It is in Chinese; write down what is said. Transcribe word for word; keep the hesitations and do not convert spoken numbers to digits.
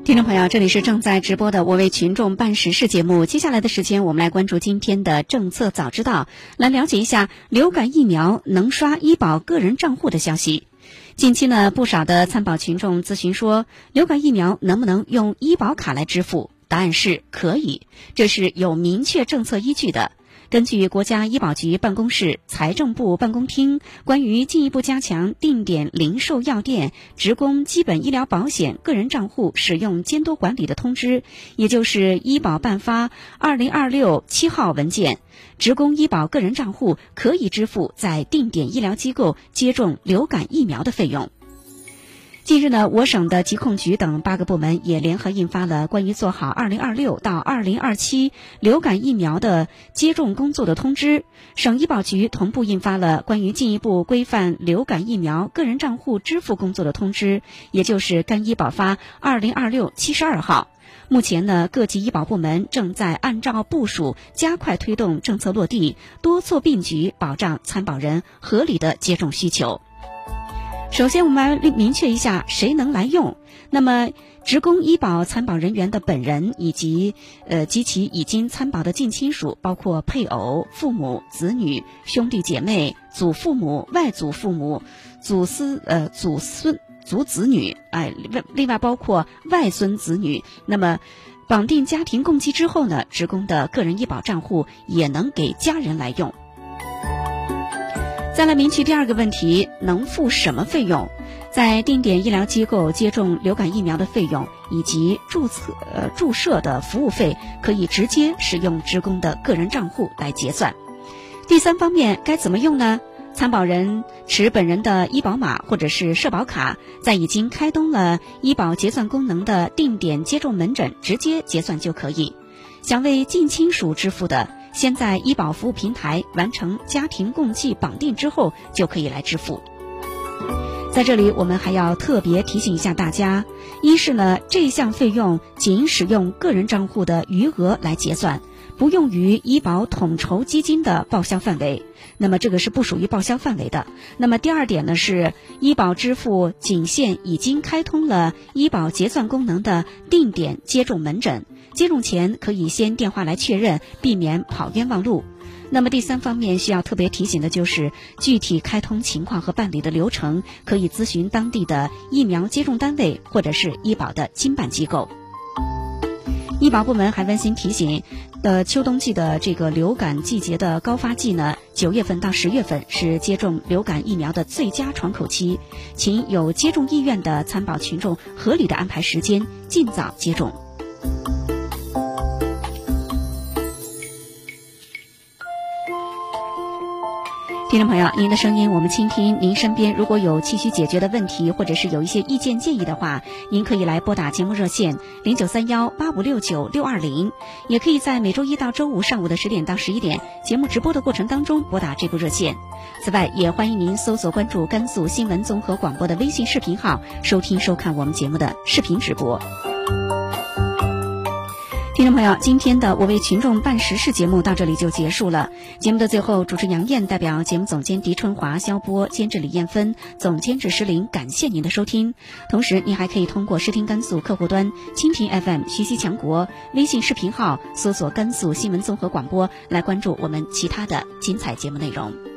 听众朋友，这里是正在直播的我为群众办实事节目。接下来的时间，我们来关注今天的政策早知道，来了解一下流感疫苗能刷医保个人账户的消息。近期呢，不少的参保群众咨询说，流感疫苗能不能用医保卡来支付？答案是可以，这是有明确政策依据的。根据国家医保局办公室、财政部办公厅关于进一步加强定点零售药店职工基本医疗保险个人账户使用监督管理的通知，也就是医保办发二零二六七号文件，职工医保个人账户可以支付在定点医疗机构接种流感疫苗的费用。近日呢，我省的疾控局等八个部门也联合印发了关于做好二零二六到二零二七流感疫苗的接种工作的通知。省医保局同步印发了关于进一步规范流感疫苗个人账户支付工作的通知，也就是干医保发二零二六七十二号。目前呢，各级医保部门正在按照部署，加快推动政策落地，多措并举，保障参保人合理的接种需求。首先我们来明确一下谁能来用。那么职工医保参保人员的本人以及呃及其已经参保的近亲属，包括配偶、父母、子女、兄弟姐妹、祖父母、外祖父母、祖孙呃祖孙祖子女，哎，另外包括外孙子女。那么绑定家庭共计之后呢，职工的个人医保账户也能给家人来用。再来明确第二个问题，能付什么费用？在定点医疗机构接种流感疫苗的费用以及注册呃注射的服务费，可以直接使用职工的个人账户来结算。第三方面该怎么用呢？参保人持本人的医保码或者是社保卡，在已经开通了医保结算功能的定点接种门诊直接结算就可以。想为近亲属支付的，先在医保服务平台完成家庭共计绑定之后，就可以来支付。在这里我们还要特别提醒一下大家，一是呢，这项费用仅使用个人账户的余额来结算，不用于医保统筹基金的报销范围，那么这个是不属于报销范围的。那么第二点呢，是医保支付仅限已经开通了医保结算功能的定点接种门诊，接种前可以先电话来确认，避免跑冤枉路。那么第三方面需要特别提醒的就是，具体开通情况和办理的流程，可以咨询当地的疫苗接种单位或者是医保的经办机构。医保部门还温馨提醒，呃，秋冬季的这个流感季节的高发季呢，九月份到十月份是接种流感疫苗的最佳窗口期，请有接种意愿的参保群众合理的安排时间，尽早接种。听众朋友，您的声音我们倾听，您身边如果有急需解决的问题，或者是有一些意见建议的话，您可以来拨打节目热线零九三幺八五六九六二零，也可以在每周一到周五上午的十点到十一点节目直播的过程当中拨打这部热线。此外，也欢迎您搜索关注甘肃新闻综合广播的微信视频号，收听收看我们节目的视频直播。听众朋友，今天的我为群众办实事节目到这里就结束了。节目的最后，主持杨艳代表节目总监狄春华、肖波、监制李艳芬、总监制石林，感谢您的收听。同时，您还可以通过视听甘肃客户端、蜻蜓 F M、学习强国微信视频号搜索甘肃新闻综合广播来关注我们其他的精彩节目内容。